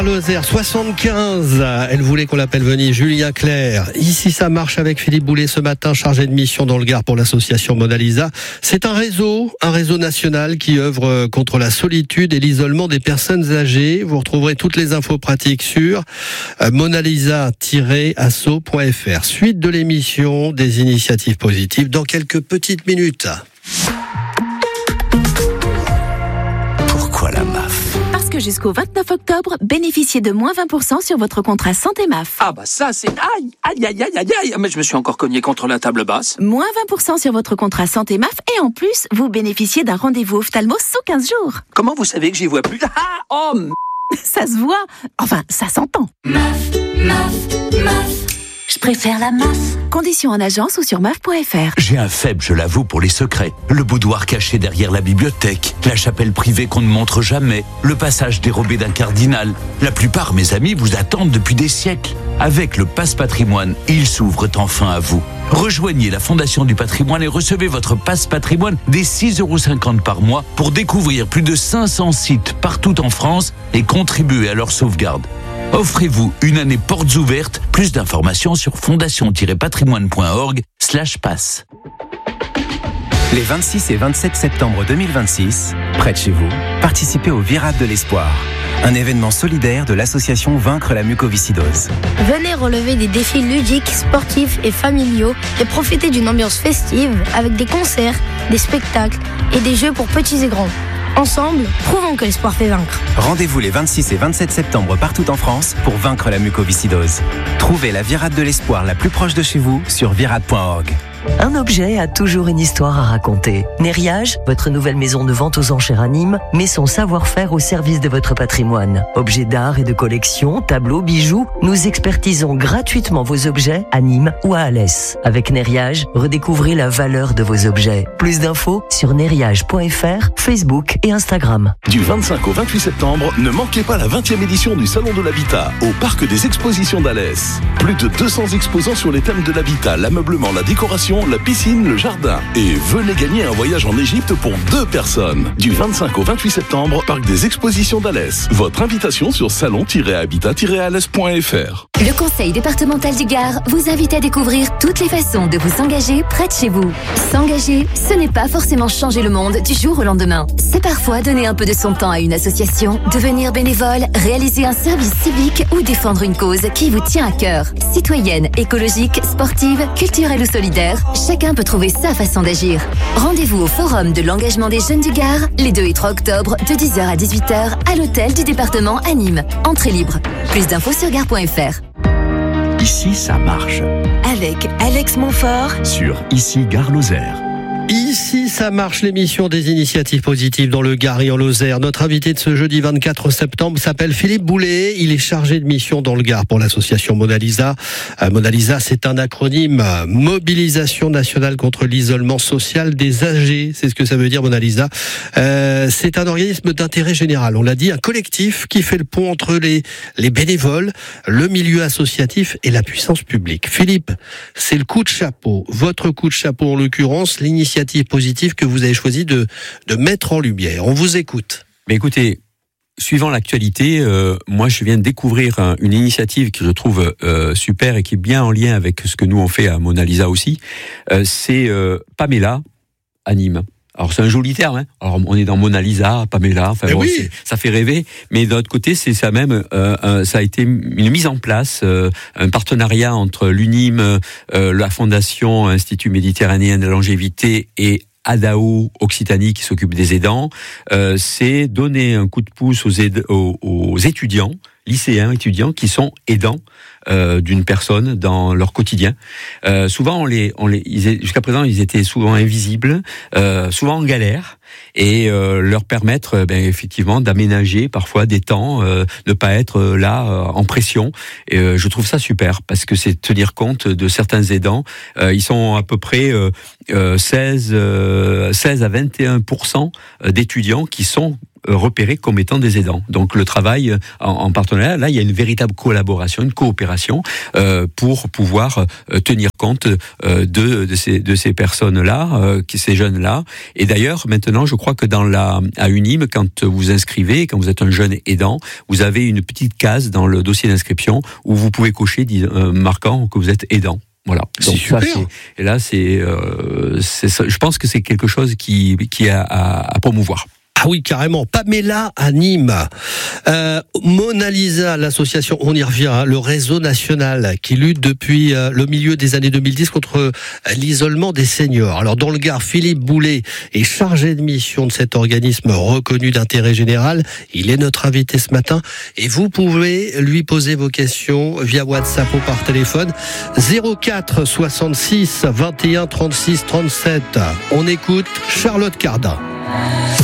Lozère 75, elle voulait qu'on l'appelle Venise, Julien Clerc. Ici ça marche avec Philippe Boulet ce matin, chargé de mission dans le Gard pour l'association Mona Lisa. C'est un réseau national qui œuvre contre la solitude et l'isolement des personnes âgées. Vous retrouverez toutes les infos pratiques sur monalisa-asso.fr. Suite de l'émission des initiatives positives dans quelques petites minutes. Pourquoi la MAF ? Parce que jusqu'au 29 octobre, bénéficiez de moins 20% sur votre contrat santé MAF. Ah bah ça c'est... Aïe, aïe, aïe, aïe, aïe, aïe. Mais je me suis encore cogné contre la table basse. Moins 20% sur votre contrat santé MAF et en plus, vous bénéficiez d'un rendez-vous ophtalmo sous 15 jours. Comment vous savez que j'y vois plus? Ça se voit. Enfin, ça s'entend. MAF, MAF, MAF. Je préfère la MAF. Conditions en agence ou sur MAF.fr. J'ai un faible, je l'avoue, pour les secrets. Le boudoir caché derrière la bibliothèque, la chapelle privée qu'on ne montre jamais, le passage dérobé d'un cardinal. La plupart, mes amis, vous attendent depuis des siècles. Avec le Pass Patrimoine, ils s'ouvrent enfin à vous. Rejoignez la Fondation du Patrimoine et recevez votre Pass Patrimoine dès 6,50 € par mois pour découvrir plus de 500 sites partout en France et contribuer à leur sauvegarde. Offrez-vous une année portes ouvertes. Plus d'informations sur fondation-patrimoine.org/pass. Les 26 et 27 septembre 2026, près de chez vous, participez au Virade de l'Espoir, un événement solidaire de l'association Vaincre la mucoviscidose. Venez relever des défis ludiques, sportifs et familiaux et profiter d'une ambiance festive avec des concerts, des spectacles et des jeux pour petits et grands. Ensemble, prouvons que l'espoir fait vaincre. Rendez-vous les 26 et 27 septembre partout en France pour vaincre la mucoviscidose. Trouvez la Virade de l'Espoir la plus proche de chez vous sur virade.org. Un objet a toujours une histoire à raconter. Nériage, votre nouvelle maison de vente aux enchères à Nîmes, met son savoir-faire au service de votre patrimoine. Objets d'art et de collection, tableaux, bijoux, nous expertisons gratuitement vos objets à Nîmes ou à Alès. Avec Nériage, redécouvrez la valeur de vos objets. Plus d'infos sur nériage.fr, Facebook et Instagram. Du 25 au 28 septembre, ne manquez pas la 20e édition du Salon de l'Habitat au Parc des Expositions d'Alès. Plus de 200 exposants sur les thèmes de l'habitat, l'ameublement, la décoration, la piscine, le jardin. Et venez gagner un voyage en Égypte pour 2 personnes. Du 25 au 28 septembre, Parc des Expositions d'Alès. Votre invitation sur salon-habitat-alès.fr. Le Conseil départemental du Gard vous invite à découvrir toutes les façons de vous engager près de chez vous. S'engager, ce n'est pas forcément changer le monde du jour au lendemain. C'est parfois donner un peu de son temps à une association, devenir bénévole, réaliser un service civique ou défendre une cause qui vous tient à cœur. Citoyenne, écologique, sportive, culturelle ou solidaire, chacun peut trouver sa façon d'agir. Rendez-vous au Forum de l'engagement des jeunes du Gard, les 2 et 3 octobre, de 10h à 18h, à l'hôtel du département à Nîmes. Entrée libre. Plus d'infos sur gare.fr. Ici, ça marche. Avec Alex Montfort Sur Ici Gare Lozère. Ici, ça marche, l'émission des initiatives positives dans le Gard et en Lozère. Notre invité de ce jeudi 24 septembre s'appelle Philippe Boulet. Il est chargé de mission dans le Gard pour l'association Mona Lisa. Mona Lisa, c'est un acronyme, Mobilisation nationale contre l'isolement social des âgés. C'est ce que ça veut dire, Mona Lisa. C'est un organisme d'intérêt général. On l'a dit, un collectif qui fait le pont entre les bénévoles, le milieu associatif et la puissance publique. Philippe, c'est le coup de chapeau, votre coup de chapeau en l'occurrence, l'initiative positive que vous avez choisi de mettre en lumière. On vous écoute. Mais écoutez, suivant l'actualité, moi je viens de découvrir une initiative que je trouve super et qui est bien en lien avec ce que nous on fait à Mona Lisa aussi. C'est Pamela à Nîmes. Alors c'est un joli terme, hein. Alors on est dans Mona Lisa, Pamela, enfin bon, oui. Ça fait rêver. Mais d'un autre côté, c'est ça même. Ça a été une mise en place, un partenariat entre l'UNIM, la Fondation Institut Méditerranéen de la Longévité et ADAO Occitanie qui s'occupe des aidants. C'est donner un coup de pouce aux étudiants, lycéens, étudiants qui sont aidants d'une personne dans leur quotidien. Souvent, jusqu'à présent, ils étaient souvent invisibles, souvent en galère, et leur permettre, effectivement, d'aménager parfois des temps, ne pas être là en pression. Et je trouve ça super parce que c'est tenir compte de certains aidants. Ils sont à peu près 16 à 21% d'étudiants qui sont repérés comme étant des aidants. Donc le travail en partenariat, là il y a une véritable collaboration, une coopération pour pouvoir tenir compte de ces personnes-là, ces jeunes-là. Et d'ailleurs maintenant maintenant, je crois que à UNIM, quand vous inscrivez, quand vous êtes un jeune aidant, vous avez une petite case dans le dossier d'inscription où vous pouvez cocher marquant que vous êtes aidant. Voilà. Donc super. Et là, je pense que c'est quelque chose qui est à promouvoir. Ah oui, carrément. Pamela à Nîmes. Mona Lisa, l'association, on y revient, le réseau national qui lutte depuis le milieu des années 2010 contre l'isolement des seniors. Alors dans le Gard, Philippe Boulet est chargé de mission de cet organisme reconnu d'intérêt général. Il est notre invité ce matin et vous pouvez lui poser vos questions via WhatsApp ou par téléphone 04 66 21 36 37. On écoute Charlotte Cardin.